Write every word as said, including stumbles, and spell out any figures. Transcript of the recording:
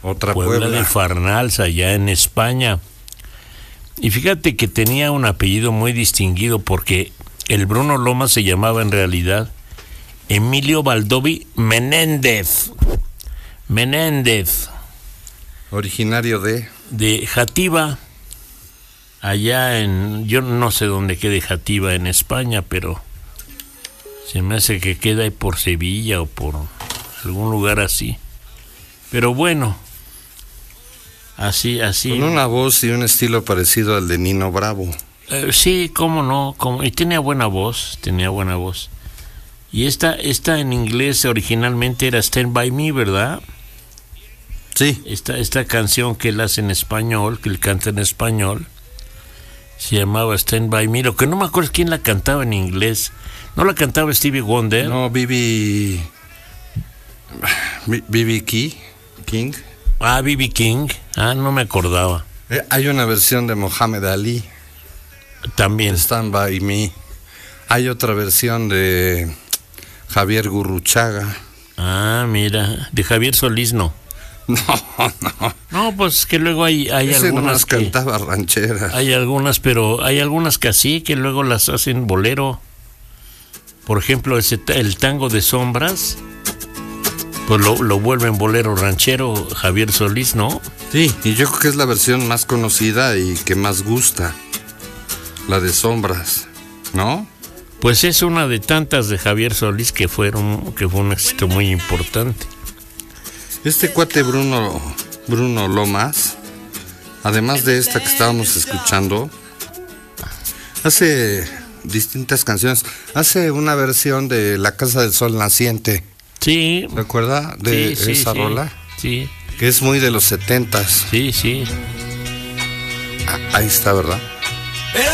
Otra Puebla, Puebla. de Farnals, allá en España. Y fíjate que tenía un apellido muy distinguido porque el Bruno Lomas se llamaba en realidad Emilio Baldoví Menéndez. Menéndez. Originario de... De Játiva, allá en... Yo no sé dónde quede Játiva en España, pero se me hace que queda ahí por Sevilla o por algún lugar así. Pero bueno, así, así. Con una voz y un estilo parecido al de Nino Bravo. Eh, sí, cómo no, cómo, y tenía buena voz, tenía buena voz. Y esta, esta en inglés originalmente era Stand By Me, ¿verdad? Sí. Esta, esta canción que él hace en español, que él canta en español, se llamaba Stand By Me. Lo que no me acuerdo es quién la cantaba en inglés. ¿No la cantaba Stevie Wonder? No, Bibi... Bibi Key, King. Ah, B B King. Ah, no me acordaba. Eh, hay una versión de Mohamed Ali. También. Stand By Me. Hay otra versión de Javier Gurruchaga. Ah, mira, de Javier Solís no. No, no. No, pues que luego hay, hay Ese algunas nomás que... cantaba rancheras. Hay algunas, pero hay algunas que así, que luego las hacen bolero. Por ejemplo, ese, el tango de sombras, pues lo, lo vuelven bolero ranchero Javier Solís, ¿no? Sí, y yo creo que es la versión más conocida y que más gusta. La de sombras, ¿no? Pues es una de tantas de Javier Solís que fueron, que fue un éxito muy importante. Este cuate Bruno, Bruno Lomas, además de esta que estábamos escuchando, hace distintas canciones. Hace una versión de La Casa del Sol Naciente. Sí. ¿Se acuerda de sí, sí, esa sí, rola? Sí. Que es muy de los setentas. Sí, sí. Ah, ahí está, ¿verdad?